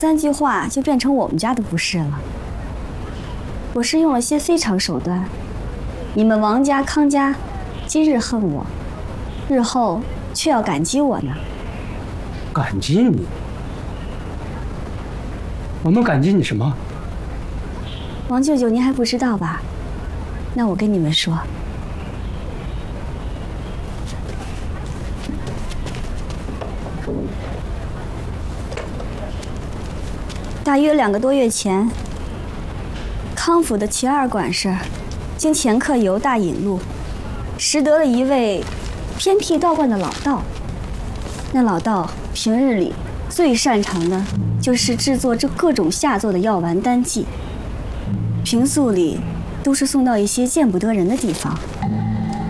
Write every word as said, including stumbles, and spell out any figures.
三句话就变成我们家的不是了。我是用了些非常手段，你们王家、康家，今日恨我，日后却要感激我呢。 感激你？我们感激你什么？ 王舅舅，您还不知道吧？那我跟你们说。 大约两个多月前，康府的齐二管事经前客尤大引路，识得了一位偏僻道观的老道。那老道平日里最擅长的就是制作这各种下作的药丸丹剂，平素里都是送到一些见不得人的地方。